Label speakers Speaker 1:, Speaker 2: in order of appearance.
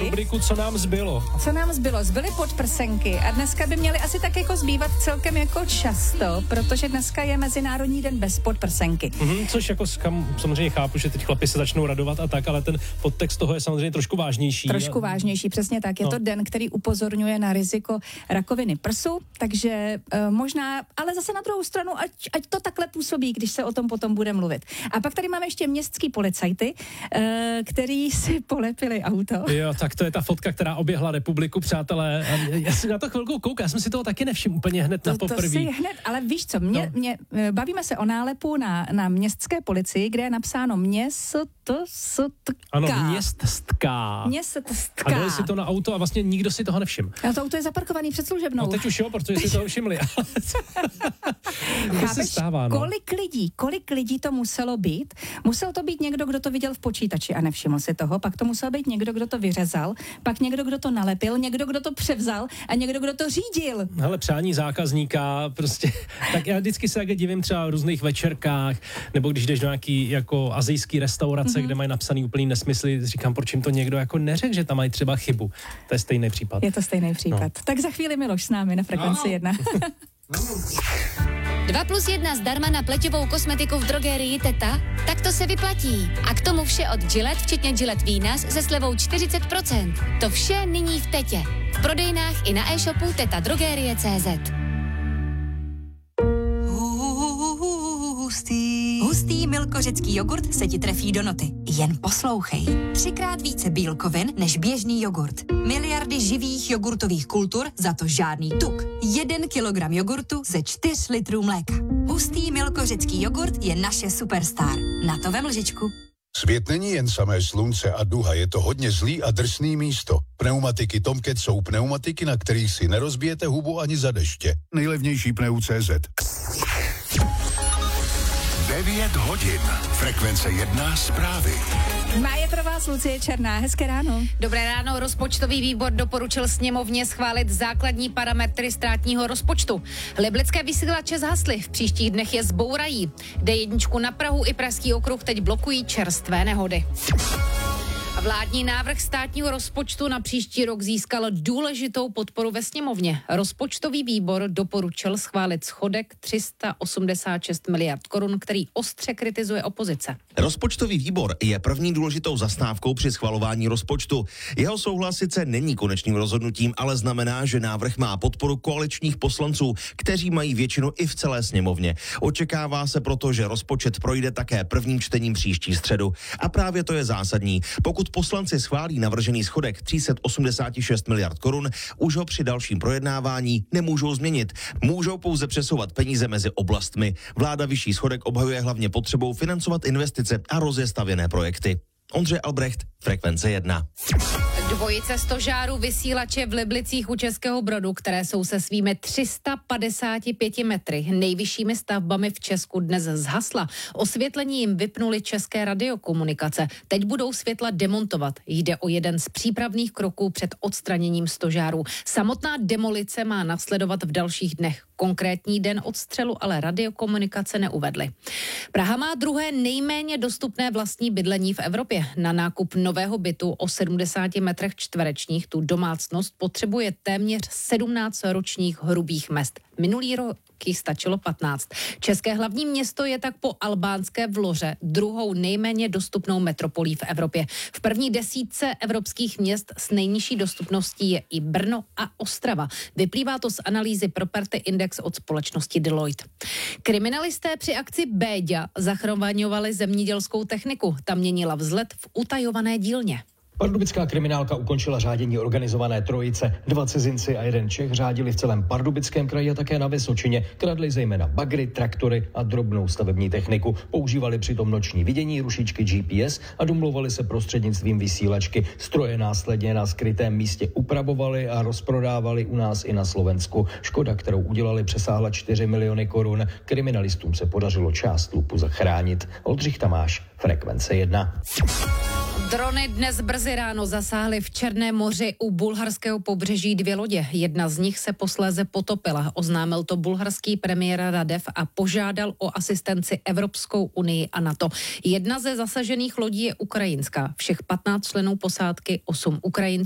Speaker 1: rubriku Co nám zbylo.
Speaker 2: Co nám zbylo? Zbyly podprsenky a dneska by měly asi tak jako zbývat celkem jako často, protože dneska je Mezinárodní den bez podprsenky.
Speaker 1: Což jako samozřejmě chápu, že teď chlapi se začnou radovat a tak, ale ten podtext toho je samozřejmě trošku vážnější.
Speaker 2: Trošku vážnější, přesně tak. Je to den, který upozorňuje na riziko rakoviny prsu, takže možná, ale zase na druhou stranu, ať to takhle působí, když se o tom potom bude mluvit. A pak tady máme ještě městský policajty, který si polepili auto.
Speaker 1: Jo, tak to je ta fotka, která oběhla republiku, přátelé. Já si na to chvilku koukám, já jsem si toho taky nevšiml úplně hned na poprvé.
Speaker 2: To si hned, ale víš co, bavíme se o nálepu na městské policii, kde je napsáno
Speaker 1: Ano, městská. A dali si to na auto a vlastně nikdo si toho nevšiml.
Speaker 2: A to auto je zaparkovaný před služebnou.
Speaker 1: No teď už jo, protože si toho všimli.
Speaker 2: Chápeš, kolik lidí to muselo být? Musel to být někdo, kdo to viděl v počítači a nevšiml si toho, pak to musel být někdo, kdo to vyřezal, pak někdo, kdo to nalepil, někdo, kdo to převzal a někdo, kdo to řídil.
Speaker 1: Hele, přání zákazníka, prostě, tak já vždycky se divím třeba v různých večerkách, nebo když jdeš do nějaký jako asijský restaurace, kde mají napsaný úplný nesmysly, říkám, proč jim to někdo jako neřekl, že tam mají třeba chybu. To je stejný případ.
Speaker 2: Je to stejný případ. No. Tak za chvíli Miloš s námi na Frekvenci 1.
Speaker 3: 2+1 zdarma na pleťovou kosmetiku v drogérii Teta? Tak to se vyplatí. A k tomu vše od Gillette, včetně Gillette Venus, se slevou 40%. To vše nyní v Tetě. V prodejnách i na e-shopu tetadrogerie.cz.
Speaker 4: Hustý milkořecký jogurt se ti trefí do noty. Jen poslouchej. 3x více bílkovin než běžný jogurt. Miliardy živých jogurtových kultur, za to žádný tuk. 1 kilogram jogurtu ze 4 litrů mléka. Hustý milkořecký jogurt je naše superstar. Na to vem lžičku.
Speaker 5: Svět není jen samé slunce a duha, je to hodně zlý a drsný místo. Pneumatiky Tomcat jsou pneumatiky, na kterých si nerozbijete hubu ani za deště. Nejlevnější pneu.cz.
Speaker 6: 9 hodin. Frekvence 1 zprávy.
Speaker 2: Má je pro vás Lucie Černá. Hezké ráno.
Speaker 7: Dobré ráno. Rozpočtový výbor doporučil sněmovně schválit základní parametry státního rozpočtu. Liblické vysílače zhasly, v příštích dnech je zbourají. D1 na Prahu i Pražský okruh teď blokují čerstvé nehody. Vládní návrh státního rozpočtu na příští rok získal důležitou podporu ve sněmovně. Rozpočtový výbor doporučil schválit schodek 386 miliard korun, který ostře kritizuje opozice.
Speaker 8: Rozpočtový výbor je první důležitou zastávkou při schvalování rozpočtu. Jeho souhlas sice není konečným rozhodnutím, ale znamená, že návrh má podporu koaličních poslanců, kteří mají většinu i v celé sněmovně. Očekává se proto, že rozpočet projde také prvním čtením příští středu. A právě to je zásadní. Pokud poslanci schválí navržený schodek 386 miliard korun, už ho při dalším projednávání nemůžou změnit. Můžou pouze přesouvat peníze mezi oblastmi. Vláda vyšší schodek obhajuje hlavně potřebou financovat investice a rozestavěné projekty. Ondřej Albrecht, Frekvence 1.
Speaker 7: Dvojice stožárů vysílače v Liblicích u Českého Brodu, které jsou se svými 355 metry nejvyššími stavbami v Česku, dnes zhasla. Osvětlení jim vypnuli České radiokomunikace. Teď budou světla demontovat. Jde o jeden z přípravných kroků před odstraněním stožárů. Samotná demolice má následovat v dalších dnech. Konkrétní den odstřelu ale radiokomunikace neuvedly. Praha má druhé nejméně dostupné vlastní bydlení v Evropě. Na nákup nového bytu o 70 metrech čtverečních tu domácnost potřebuje téměř 17 ročních hrubých mezd. Minulý rok jich stačilo 15. České hlavní město je tak po albánské Vloře druhou nejméně dostupnou metropolí v Evropě. V první desítce evropských měst s nejnižší dostupností je i Brno a Ostrava. Vyplývá to z analýzy Property Index od společnosti Deloitte. Kriminalisté při akci Béďa zachraňovali zemědělskou techniku. Ta měnila vzhled v utajované dílně.
Speaker 1: Pardubická kriminálka ukončila řádění organizované trojice. 2 cizinci a 1 Čech řádili v celém Pardubickém kraji a také na Vysočině. Kradli zejména bagry, traktory a drobnou stavební techniku. Používali přitom noční vidění, rušičky GPS a domlouvali se prostřednictvím vysílačky. Stroje následně na skrytém místě upravovali a rozprodávali u nás i na Slovensku. Škoda, kterou udělali, přesáhla 4 miliony korun. Kriminalistům se podařilo část lupu zachránit. Oldřich Tamáš, Frekvence 1.
Speaker 7: Drony dnes brzy ráno zasáhly v Černém moři u bulharského pobřeží 2 lodě. Jedna z nich se posléze potopila. Oznámil to bulharský premiér Radev a požádal o asistenci Evropskou unii a NATO. Jedna ze zasažených lodí je ukrajinská. Všech 15 členů posádky, 8 Ukrajinců